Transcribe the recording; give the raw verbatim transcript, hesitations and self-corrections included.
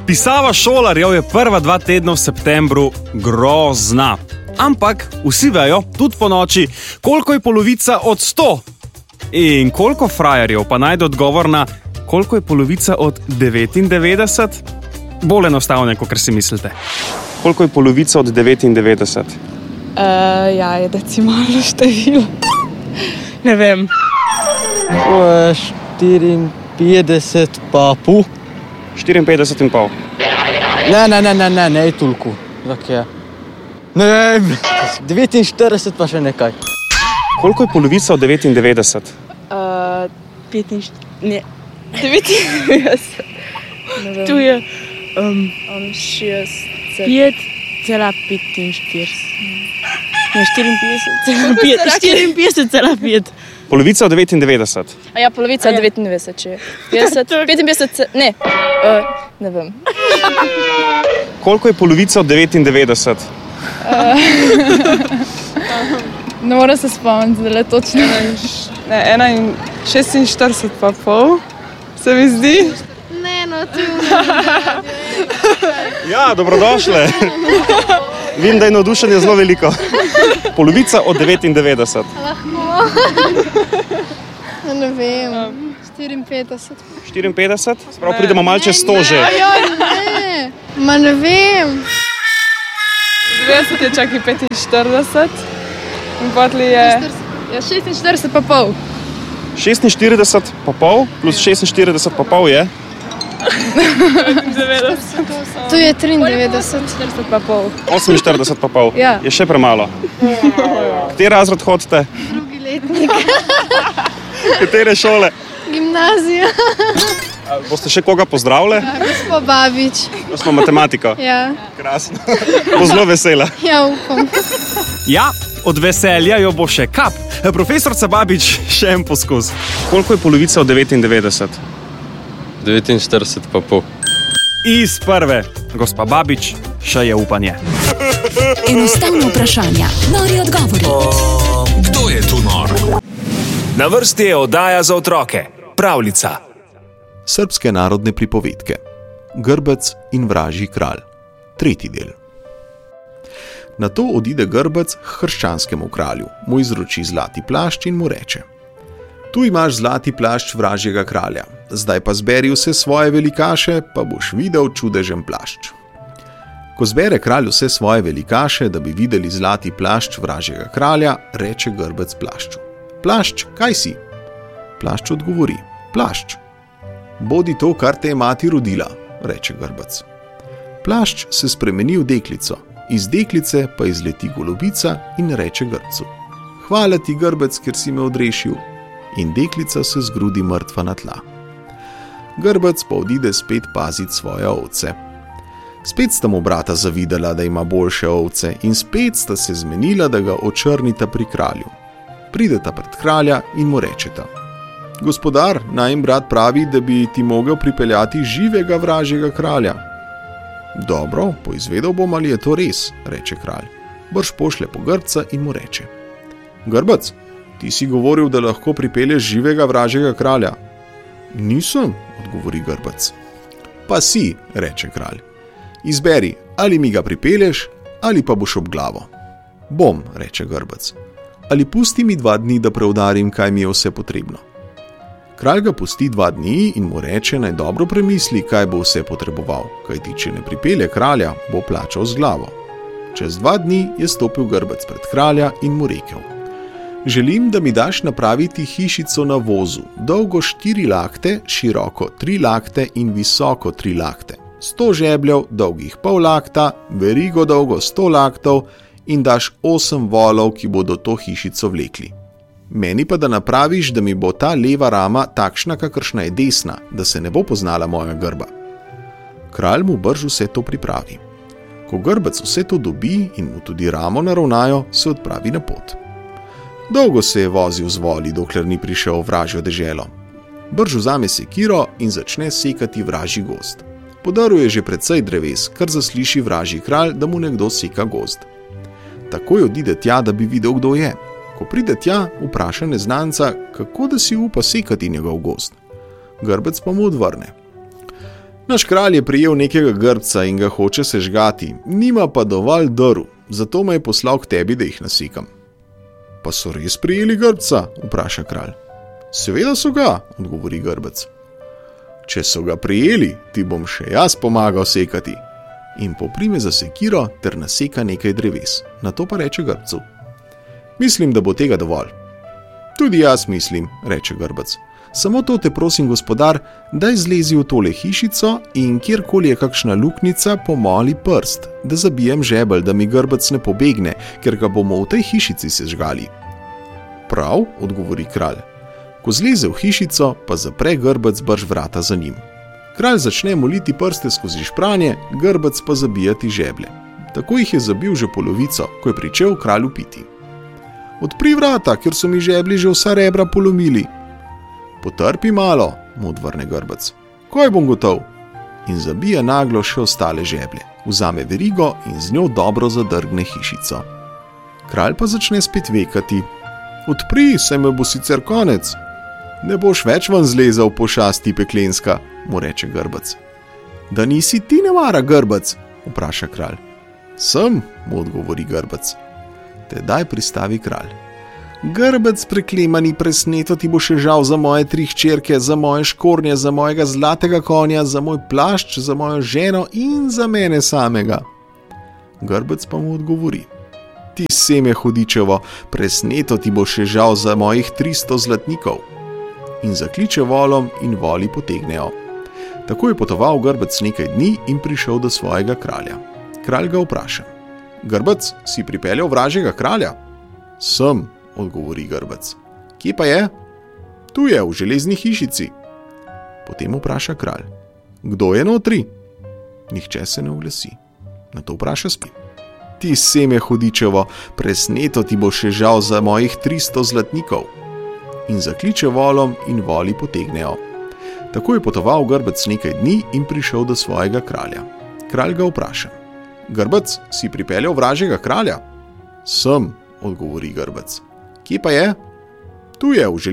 Pisava šolarjev je prva dva tedna v septembru grozna. Ampak vsi vejo, tudi po noči, koliko je polovica od sto. In koliko frajerjev pa najde odgovor na koliko je polovica od devetindevetdeset? Bolj enostavno, kot si mislite. Koliko je polovica od devetindevetdeset? Uh, ja, je decimalno število. Ne vem. štiriinpetdeset pa pol. štiriinpetdeset in pol. Ne, ne, ne, ne, ne, ne, toliko. Okay. Ne vem, devetinštirideset pa še nekaj. Koliko je polovica od devetindevetdeset? Uh, petinštirideset, ne, devetindevetdeset. Tu je um, um, šest, pet cela petinštirideset. Ne, štiriinpetdeset, štiriinpetdeset cela pet. Polovica od devetindevetdeset. A ja, polovica od devetindevetdeset, če je. petdeset, petinpetdeset, ne, uh, ne vem. Koliko je polovica od devetindevetdeset? Uh, ne moram se spomniti, da je točno. Ne, ena in šestinštirideset pa pol, se mi zdi. Ne, no, tu. Ja, dobrodošle. Vem, da je navdušenje zelo veliko. Polovica od devetindevetdeset. Lahko. Ne vem, štiriinpetdeset. štiriinpetdeset? Sprav pridemo malo čez sto že. Ja, ne, ma ne vem. dvajset je čakaj petinštirideset in potli je... Ja, šestinštirideset pa pol. šestinštirideset pa pol plus šestinštirideset pa pol je? devetdeset. Tu je triindevetdeset. štirideset pa pol. oseminštirideset pa pol. Ja. Je še premalo. Kateri razred hodite? Drugi letnik. Katere šole? Gimnazija. A boste še koga pozdravili? Gospod Babič. To smo matematiko. Ja. Krasno. Bo zelo vesela. Ja, upam. Ja, od veselja jo bo še kap. Profesorca Babič, še en poskus. Koliko je polovica od devetindevetdeset? devetinštirideset pa pol. Iz prve. Gospa Babič, še je upanje. Enostavno vprašanja, nori odgovori. O, kdo je tu nor? Na vrsti je oddaja za otroke. Pravljica. Srbske narodne pripovedke. Grbec in vražji kralj. Tretji del. Nato odide grbec k hrščanskemu kralju, mu izroči zlati plašč in mu reče: Tu imaš zlati plašč vražjega kralja, zdaj pa zberi vse svoje velikaše, pa boš videl čudežen plašč. Ko zbere kralj vse svoje velikaše, da bi videli zlati plašč vražjega kralja, reče grbec plašču: Plašč, kaj si? Plašč odgovori: Plašč. Bodi to, kar te je mati rodila, reče grbec. Plašč se spremeni v deklico, iz deklice pa izleti golobica in reče grcu: Hvala ti, grbec, ker si me odrešil. In deklica se zgrudi mrtva na tla. Grbec pa odide spet pazit svoje ovce. Spet sta mu brata zavidela, da ima boljše ovce, in spet sta se zmenila, da ga očrnita pri kralju. Prideta pred kralja in mu rečeta: Gospodar, najin brat pravi, da bi ti mogel pripeljati živega vražjega kralja. Dobro, poizvedel bom, ali je to res, reče kralj. Brž pošlje po grca in mu reče: Grbec, ti si govoril, da lahko pripelješ živega vražjega kralja. Nisem, odgovori grbec. Pa si, reče kralj. Izberi, ali mi ga pripelješ, ali pa boš ob glavo. Bom, reče grbec. Ali pusti mi dva dni, da preudarim, kaj mi je vse potrebno. Kralj ga pusti dva dni in mu reče, naj dobro premisli, kaj bo vse potreboval, kajti če ne pripelje kralja, bo plačal z glavo. Čez dva dni je stopil grbec pred kralja in mu rekel: Želim, da mi daš napraviti hišico na vozu, dolgo štiri lakte, široko tri lakte in visoko tri lakte, sto žebljev, dolgih pol lakta, verigo dolgo sto laktov in daš osem volov, ki bodo to hišico vlekli. Meni pa da napraviš, da mi bo ta leva rama takšna, kakršna je desna, da se ne bo poznala moja grba. Kralj mu brž vse to pripravi. Ko grbec vse to dobi in mu tudi ramo naravnajo, se odpravi na pot. Dolgo se je vozil z voli, dokler ni prišel v vražjo deželo. Brž vzame sekiro in začne sekati vražji gozd. Podaril je že precej dreves, kar zasliši vražji kralj, da mu nekdo seka gozd. Takoj odide tja, da bi videl, kdo je. Ko pride tja, vpraša neznanca, kako da si upa sekati njegov gozd. Grbec pa mu odvrne: Naš kralj je prijel nekega grbca in ga hoče sežgati, nima pa dovolj drv, zato me je poslal k tebi, da jih nasekam. Pa so res prijeli grbca? Vpraša kralj. Seveda so ga, odgovori grbec. Če so ga prijeli, ti bom še jaz pomagal sekati. In poprime za sekiro ter naseka nekaj dreves. Nato pa reče grbcu. Mislim, da bo tega dovolj. Tudi jaz mislim, reče grbec. Samo to te prosim, gospodar, daj zlezi v tole hišico in kjerkoli je kakšna luknica, pomoli prst, da zabijem žebelj, da mi grbec ne pobegne, ker ga bomo v tej hišici sežgali. Prav, odgovori kralj. Ko zleze v hišico, pa zapre grbec brž vrata za njim. Kralj začne moliti prste skozi špranje, grbec pa zabijati žeblje. Tako jih je zabil že polovico, ko je pričel kralj piti. Odpri vrata, ker so mi žeblji že vsa rebra polomili. Potrpi malo, mu odvrne grbec. Kaj bom gotov? In zabija naglo še ostale žeblje. Vzame verigo in z njo dobro zadrgne hišico. Kralj pa začne spet vekati. Odpri, saj me bo sicer konec. Ne boš več ven zlezal, pošasti peklenska, mu reče grbec. Da nisi ti nevara, grbec? Vpraša kralj. Sem, mu odgovori grbec. Tedaj pristavi kralj. Grbec preklemani, presneto ti bo še žal za moje tri hčerke, za moje škornje, za mojega zlatega konja, za moj plašč, za mojo ženo in za mene samega. Grbec pa mu odgovori. Ti seme hudičevo, presneto ti bo še žal za mojih tristo zlatnikov. In zakliče volom in voli potegnejo. Tako je potoval grbec nekaj dni in prišel do svojega kralja. Kralj ga vpraša. Grbec, si pripeljal vražjega kralja? Sem, odgovori grbec. Kje pa je? Tu je, v železni hišici. Potem vpraša kralj. Kdo je notri? Nihče se ne oglasi. Nato vpraša spet. Ti seme hudičevo, presneto ti bo še žal za mojih tristo zlatnikov. In zakliče volom in voli potegnejo. Tako je potoval grbec nekaj dni in prišel do svojega kralja. Kralj ga vpraša. Grbec, si pripeljal vražjega kralja? Sem, odgovori grbec. Kje pa je? Tu je, v železni hišici.